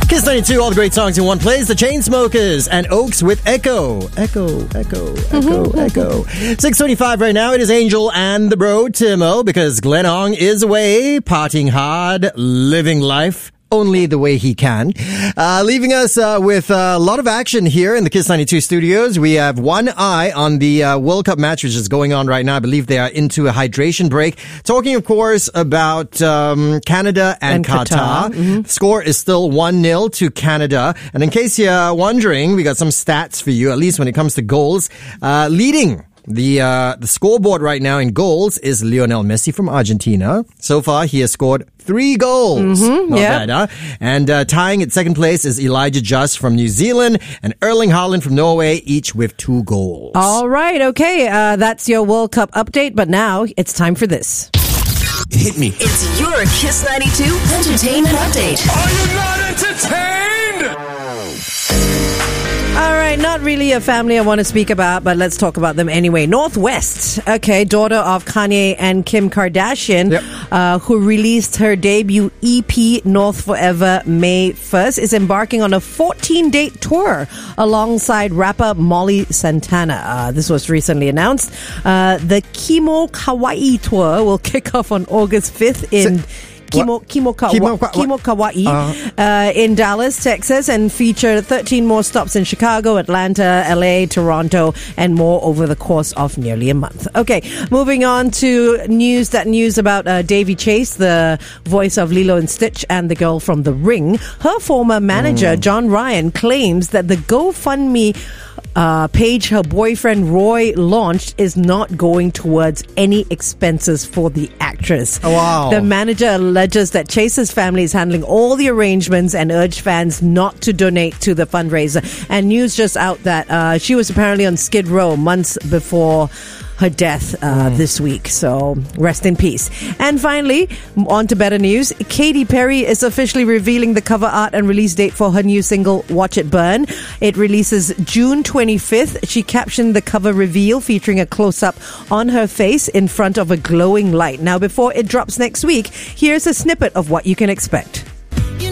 Kiss 92, all the great songs in one place. The Chainsmokers and Oaks with Echo. Echo. 6:25 right now. It is Angel and the bro, Timo, because Glenn Ong is away, partying hard, living life only the way he can. Leaving us with a lot of action here in the Kiss 92 studios. We have one eye on the World Cup match, which is going on right now. I believe they are into a hydration break. Talking, of course, about Canada and Qatar. Mm-hmm. The score is still 1-0 to Canada. And in case you're wondering, we got some stats for you, at least when it comes to goals. Leading the scoreboard right now in goals is Lionel Messi from Argentina. So far, he has scored 3 goals. Mm-hmm, Not bad, huh? And tying at second place is Elijah Just from New Zealand and Erling Haaland from Norway, each with 2 goals. All right, okay. That's your World Cup update, but now it's time for this. Hit me. It's your Kiss 92 Entertainment Update. Are you not entertained? All right, not really a family I want to speak about, but let's talk about them anyway. North West, okay, daughter of Kanye and Kim Kardashian, who released her debut EP, North Forever, May 1st, is embarking on a 14-date tour alongside rapper Molly Santana. This was recently announced. The Kimo Kawaii tour will kick off on August 5th in Kimo Kawaii in Dallas, Texas, and feature 13 more stops in Chicago, Atlanta, LA, Toronto, and more over the course of nearly a month. Okay, moving on to news about Davy Chase, the voice of Lilo and Stitch and the girl from The Ring. Her former manager, John Ryan, claims that the GoFundMe page her boyfriend Roy launched is not going towards any expenses for the actress. Oh, wow. The manager alleges that Chase's family is handling all the arrangements and urged fans not to donate to the fundraiser. And news just out that she was apparently on Skid Row months before her death this week. So rest in peace. And finally, on to better news. Katy Perry is officially revealing the cover art and release date for her new single, Watch It Burn. It releases June 25th. She captioned the cover reveal featuring a close-up on her face in front of a glowing light. Now, before it drops next week, here's a snippet of what you can expect.